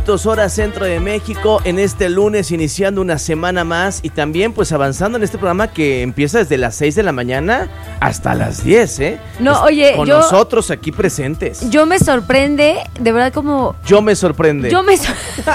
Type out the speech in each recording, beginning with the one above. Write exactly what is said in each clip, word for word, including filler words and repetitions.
minutos, hora centro de México, en este lunes, iniciando una semana más y también pues avanzando en este programa que empieza desde las seis de la mañana hasta las diez, ¿eh? No, Es- oye, Con yo- nosotros aquí presentes. Yo me sorprende, de verdad como... Yo me sorprende. Yo me... sor-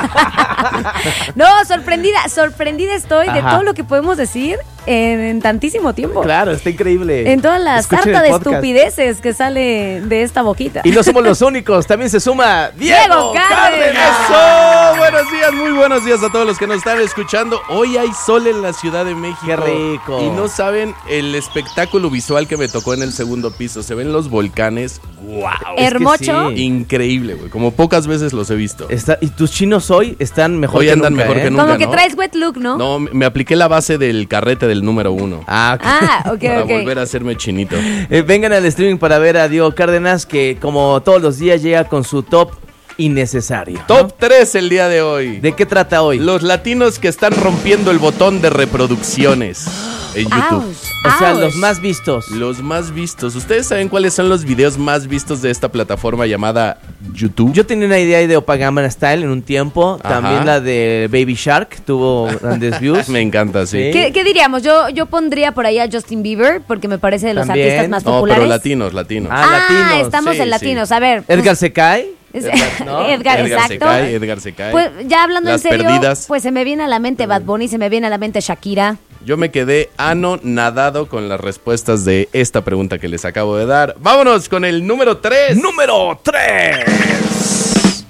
no, sorprendida, sorprendida estoy de Ajá. todo lo que podemos decir en, en tantísimo tiempo. Claro, está increíble. En todas las Escuchen sarta el de podcast. estupideces que sale de esta boquita. Y no somos los únicos, también se suma Diego, Diego Cárdenas. Cárdenas. ¡Eso! Buenos días, muy buenos días a todos los que nos están escuchando. Hoy hay sol en la Ciudad de México. Qué rico. Y no saben el espectáculo visual que me tocó en el segundo piso. Se ven los volcanes. ¡Wow! Hermoso. sí. Increíble, güey. Como pocas veces los he visto. Está, y tus chinos hoy están mejor Hoy que andan nunca, mejor ¿eh? que nunca. Como que ¿no? traes wet look, ¿no? No, me me apliqué la base del carrete del número uno. Ah, ok. Ah, ok, para ok. volver a hacerme chinito. Eh, vengan al streaming para ver a Diego Cárdenas, que como todos los días llega con su top innecesario, ¿no? Top tres el día de hoy. ¿De qué trata hoy? Los latinos que están rompiendo el botón de reproducciones en YouTube. Ouch, O sea, ouch. los más vistos. Los más vistos. ¿Ustedes saben cuáles son los videos más vistos de esta plataforma llamada YouTube? Yo tenía una idea de Opa Gamma Style en un tiempo. Ajá. También la de Baby Shark tuvo grandes views. Me encanta, sí. Sí. ¿Qué, qué diríamos? Yo, yo pondría por ahí a Justin Bieber porque me parece de los También. artistas más No, populares. pero latinos, latinos. Ah, Ah, latinos. estamos Sí, en sí. latinos. A ver. pues, Edgar se cae. es- Edgar, ¿no? Edgar, Edgar se exacto. cae, Edgar se cae. Pues ya hablando Las en serio, perdidas. pues se me viene a la mente Bad Bunny, se me viene a la mente Shakira. Yo me quedé anonadado con las respuestas de esta pregunta que les acabo de dar. Vámonos con el número tres. Número tres.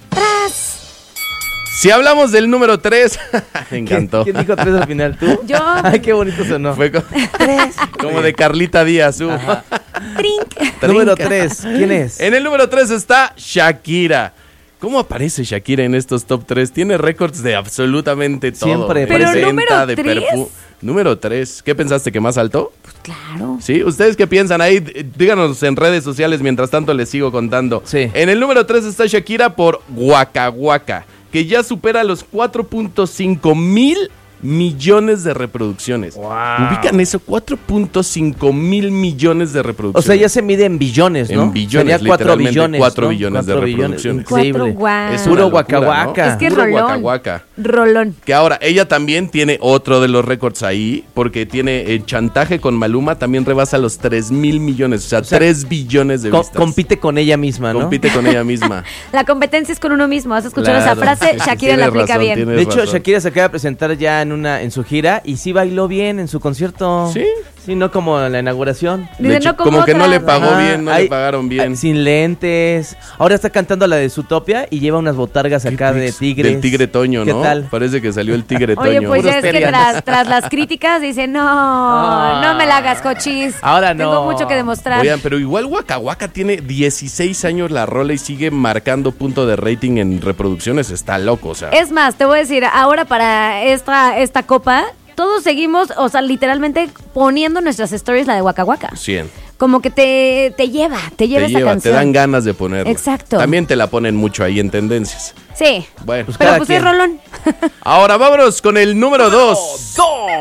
Si hablamos del número tres, me encantó. ¿Quién dijo tres al final? ¿Tú? Yo. Ay, qué bonito sonó. Fue co- como de Carlita Díaz. uh. Trink. Número Trinca. tres. ¿Quién es? En el número tres está Shakira. ¿Cómo aparece Shakira en estos top tres? Tiene récords de absolutamente todo. Siempre. Pero Presenta, número de tres. perfu- Número tres. ¿Qué pensaste que más alto? Claro. ¿Sí? ¿Ustedes qué piensan ahí? D- Díganos en redes sociales mientras tanto les sigo contando. Sí. En el número tres está Shakira por Waka Waka, que ya supera los cuatro punto cinco mil millones de reproducciones. Wow. ¿Ubican eso? cuatro punto cinco mil millones de O reproducciones. sea, ya se mide en billones, ¿no? En billones, Sería cuatro literalmente, billones. cuatro ¿no? billones de Cuatro billones. reproducciones. Increíble. Cuatro guau. Es Puro una locura, Waka ¿no? Waka. Es que Puro rolón. Waka Waka. Rolón. Que ahora, ella también tiene otro de los récords ahí, porque tiene el chantaje con Maluma, también rebasa los tres mil millones, o sea, O sea, tres billones de Co- vistas. compite con ella misma, ¿no? Compite con ella misma. La competencia es con uno mismo. ¿Has escuchado Claro. esa frase? Shakira Tienes la aplica razón, bien. tienes De hecho, razón. Shakira se acaba de presentar ya en una en su gira y sí bailó bien en su concierto. ¿Sí? Sí, no como en la inauguración. Dice, Le echo- no como como que no le otras. pagó Ajá, bien, no ay, le pagaron bien. ay, sin lentes. Ahora está cantando la de Zootopia y lleva unas botargas acá de tigres. Del tigre Toño, ¿Qué ¿no? tal? Parece que salió el tigre Oye, Toño. pues ya Puros es que terianos. tras, tras las críticas dicen, no, Ah. no me la hagas, cochis. Ahora no. Tengo mucho que demostrar. Oigan, pero igual Waka Waka tiene dieciséis años la rola y sigue marcando punto de rating en reproducciones. Está loco, o sea. Es más, te voy a decir, ahora para esta, esta copa, todos seguimos, o sea, literalmente poniendo en nuestras stories la de Waka Waka. cien. Como que te, te lleva, te lleva Te esa lleva, te canción. dan ganas de ponerlo. Exacto. También te la ponen mucho ahí en tendencias. Sí. Bueno, Pues Pero cada pues quien. es rolón. ahora vámonos con el número dos.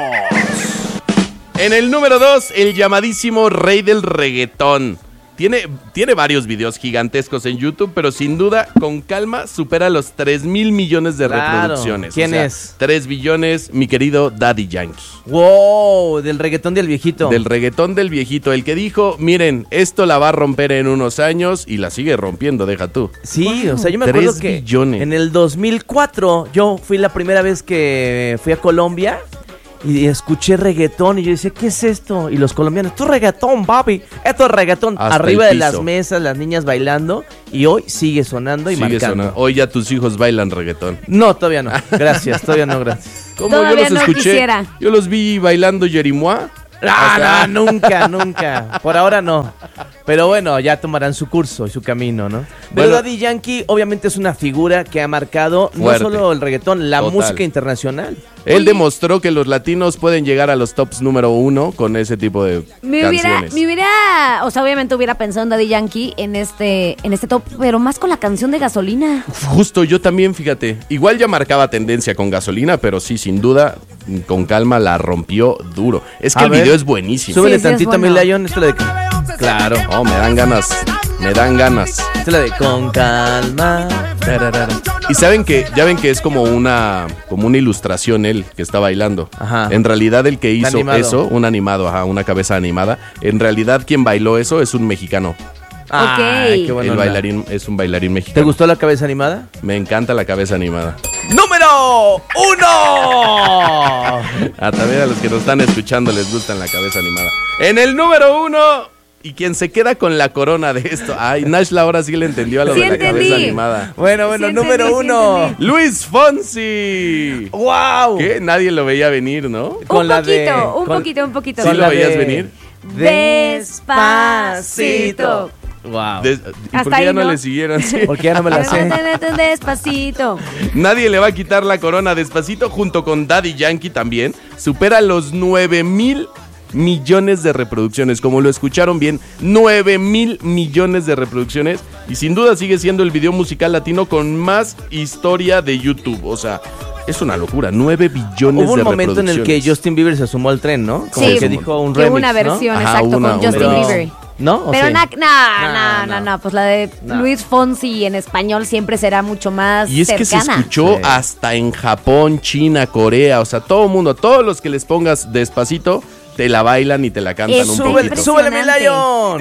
En el número dos, el llamadísimo rey del reggaetón. Tiene, tiene varios videos gigantescos en YouTube, pero sin duda, con calma, supera los tres mil millones de Claro. reproducciones. ¿Quién O sea, es? tres billones, mi querido Daddy Yankee. Wow, del reggaetón del viejito. Del reggaetón del viejito, el que dijo, miren, esto la va a romper en unos años y la sigue rompiendo, deja tú. Sí, o sea, yo me Tres acuerdo que billones. en el dos mil cuatro yo fui la primera vez que fui a Colombia y escuché reggaetón y yo decía, ¿qué es esto? Y los colombianos, esto es reggaetón, papi, esto es reggaetón. Hasta Arriba el de piso. las mesas, las niñas bailando y hoy sigue sonando y Sigue marcando. sonando. Hoy ya tus hijos bailan reggaetón. No, todavía no. Gracias, todavía no, gracias. ¿Cómo? Todavía yo los no escuché. quisiera. Yo los vi bailando Jerimois. Ah, no, nunca, nunca. Por ahora no. Pero bueno, ya tomarán su curso y su camino, ¿no? Pero Bueno. Daddy Yankee obviamente es una figura que ha marcado Fuerte. no solo el reggaetón, la Total. música internacional. Él Oye. demostró que los latinos pueden llegar a los tops número uno con ese tipo de Me hubiera, canciones. me hubiera, o sea, obviamente hubiera pensado en Daddy Yankee en este, en este top, pero más con la canción de Gasolina. Justo, yo también, fíjate. Igual ya marcaba tendencia con Gasolina, pero sí, sin duda, con calma la rompió duro. Es que A el ver, video es buenísimo. Súbele Sí, sí, es tantito a mi bueno. Lion, esto es la de... Claro. Oh, me dan ganas. Me dan ganas. Esta es la de Con calma. Tararara. Y saben que, ya ven que es como una, como una ilustración él que está bailando. Ajá. En realidad el que hizo animado. eso, un animado, ajá, una cabeza animada. En realidad quien bailó eso es un mexicano. Ay, qué buena El onda. bailarín es un bailarín ¿Te mexicano. gustó la cabeza animada? Me encanta la cabeza animada. ¡Número uno! A también a los que nos están escuchando les gustan la cabeza animada. En el número uno, y quien se queda con la corona de esto. Ay, Nash ahora sí le entendió a lo Sí de la entendí. cabeza animada. Bueno, bueno, Sí número entendí, sí uno. entendí. Luis Fonsi. ¡Wow! ¿Qué? Nadie lo veía venir, ¿no? Con un la poquito, de- un con- poquito, un poquito. ¿Sí con lo la veías de- venir? Despacito. Wow. Des- ¿Y Hasta por qué ya ahí, no ¿no? le siguieron? Sí. Porque ya no me la sé. Despacito. Nadie le va a quitar la corona. Despacito, junto con Daddy Yankee también, supera los nueve mil millones de reproducciones. Como lo escucharon bien, nueve mil millones de reproducciones. Y sin duda sigue siendo el video musical latino con más historia de YouTube. O sea, es una locura. nueve billones Hubo un de momento en el que reproducciones. Que Justin Bieber se sumó al tren, ¿no? Como Sí. que dijo un Que remix, hubo una ¿no? versión, Ajá, exacto, una- con Justin pero- Bieber. ¿No? ¿O Pero sí? na- no, No, no, no, no. no, pues la de No. Luis Fonsi en español siempre será mucho más Y es que se cercana. escuchó Sí. hasta en Japón, China, Corea, o sea, todo el mundo, todos los que les pongas Despacito, te la bailan y te la cantan Es un súper poquito. impresionante. ¡Súbele, mi Lion!